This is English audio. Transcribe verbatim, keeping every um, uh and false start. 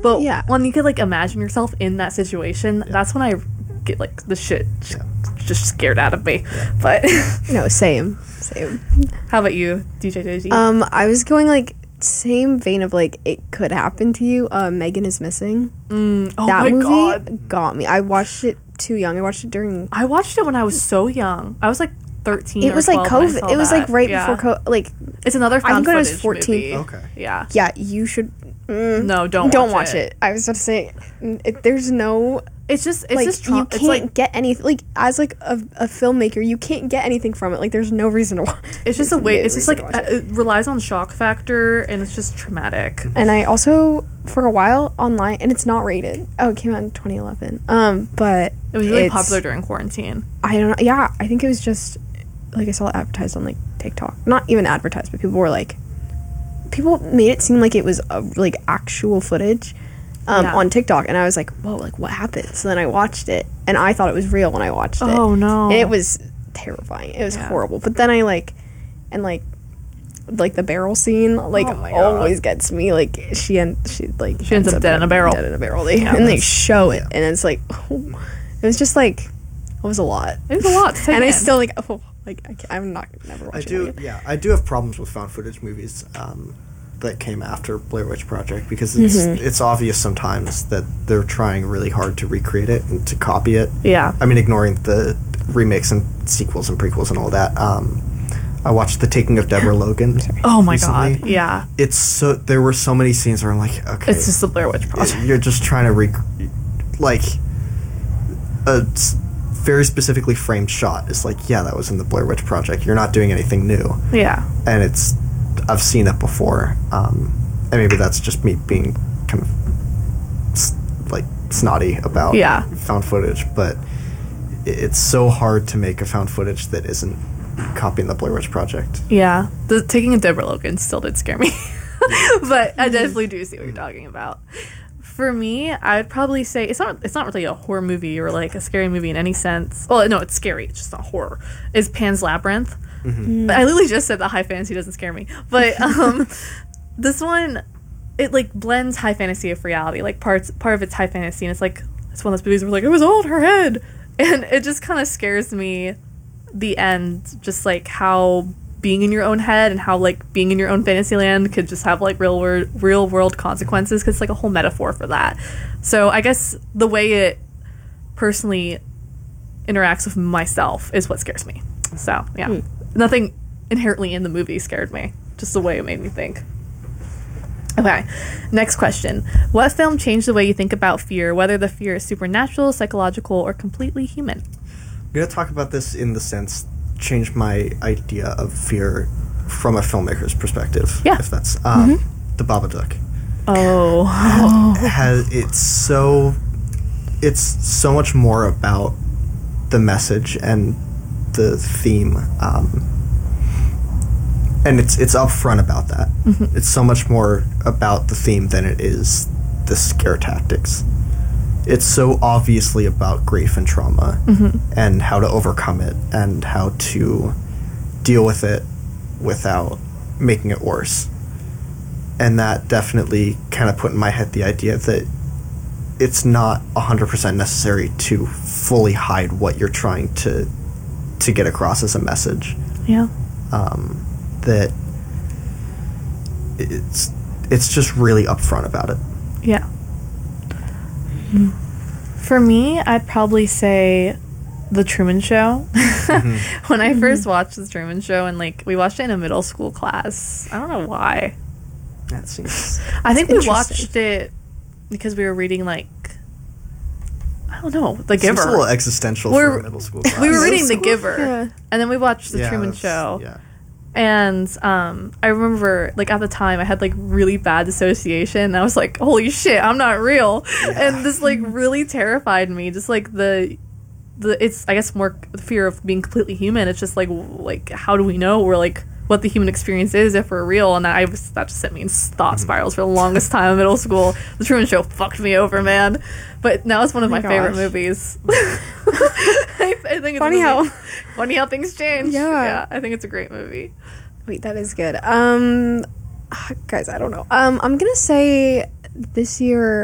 But Yeah. when you could like imagine yourself in that situation, Yeah. that's when I get like the shit just, Yeah. just scared out of me. But No, same, same. how about you, D J J G? Um, I was going like same vein of like it could happen to you. Uh, Megan is Missing. Mm, oh that my movie god, got me. I watched it too young. I watched it during. I watched it when I was so young. I was like thirteen. It or was like twelve when I COVID. saw It was like that. right Yeah. before COVID. Like It's another I found think when I was footage fourteen. movie. Okay. Yeah. yeah, you should. Mm, No, don't don't watch watch it. it. I was about to say, mm, it, there's no It's just it's like just you tra- can't it's like get anything. Like as like a, a filmmaker, you can't get anything from it. Like there's no reason to watch. it's just a way. It's just like reason to watch uh, it relies on shock factor, and it's just traumatic. And I also, for a while, online, and it's not rated. Oh, it came out in twenty eleven. Um, but It was really it's- popular during quarantine. I don't know. Yeah, I think it was just like I saw it advertised on like TikTok. Not even advertised, but people were like, people made it seem like it was uh, like actual footage um, Yeah. on TikTok, and I was like, whoa, like what happened? So then I watched it, and I thought it was real when I watched it. Oh no! And it was terrifying. It was Yeah. horrible. But then I like, and like, like the barrel scene, like Oh my God. always gets me. Like she and she like She ends up dead in a barrel. dead in a barrel. They, Yeah, and they that's- show it, and it's like, oh, it was just like, it was a lot. It was a lot to take and I in. still like, oh, like I can't, I'm not never I watching do, it again. yeah, I do have problems with found footage movies um, that came after Blair Witch Project because it's Mm-hmm. it's obvious sometimes that they're trying really hard to recreate it and to copy it. Yeah. I mean, ignoring the remakes and sequels and prequels and all that. Um, I watched The Taking of Deborah Logan. Oh my recently. god! Yeah. It's so there were so many scenes where I'm like, okay, It's just the Blair Witch Project. you're just trying to rec- like a s- very specifically framed shot. It's like, yeah, that was in the Blair Witch Project. You're not doing anything new. Yeah. And it's I've seen it before, um, and maybe that's just me being kind of s- like snotty about Yeah. found footage, but i- it's so hard to make a found footage that isn't copying the Blair Witch Project. Yeah. The taking of Deborah Logan still did scare me, but I definitely do see what you're talking about. For me, I would probably say it's not it's not really a horror movie or like a scary movie in any sense. Well, no, it's scary. It's just not horror. Is Pan's Labyrinth. But I literally just said that high fantasy doesn't scare me. But um, this one, it like blends high fantasy with reality. Like parts part of it's high fantasy, and it's like it's one of those movies where like it was all in her head, and it just kind of scares me. The end, just like how being in your own head and how like being in your own fantasy land could just have like real world real world consequences, because it's like a whole metaphor for that. So I guess the way it personally interacts with myself is what scares me. So yeah, nothing inherently in the movie scared me, just the way it made me think. Okay, next question. What film changed the way you think about fear, whether the fear is supernatural, psychological, or completely human? I'm going to talk about this in the sense, change my idea of fear from a filmmaker's perspective. Yeah. If that's, um, The Babadook. Oh. Has, it's so, it's so much more about the message and the theme, um, and it's it's upfront about that. Mm-hmm. It's so much more about the theme than it is the scare tactics. It's so obviously about grief and trauma, mm-hmm. and how to overcome it and how to deal with it without making it worse. And that definitely kind of put in my head the idea that it's not one hundred percent necessary to fully hide what you're trying to to get across as a message. Yeah. Um, that it's it's just really upfront about it. Yeah. For me, I'd probably say The Truman Show. Mm-hmm. When I first watched The Truman Show, and like we watched it in a middle school class. I don't know why. That seems. I think we interesting. watched it because we were reading like I don't know, The It seems Giver. a little existential We're- for a middle school class. We were Middle reading The school? Giver, Yeah. and then we watched The Yeah, Truman that's- Show. Yeah. And um, I remember, like, at the time, I had, like, really bad dissociation. And I was like, holy shit, I'm not real. Yeah. And this, like, really terrified me. Just, like, the... the it's, I guess, more the fear of being completely human. It's just, like, w- like how do we know we're, like, what the human experience is if we're real? And I was, that just sent me in thought spirals for the longest time in middle school. The Truman Show fucked me over, man. But now it's one of Oh my, my favorite gosh. movies. I, I think it's Funny a movie- how- Funny how things change. Yeah. Yeah, I think it's a great movie. Wait, that is good. Um, ah, guys, I don't know. Um, I'm gonna say this year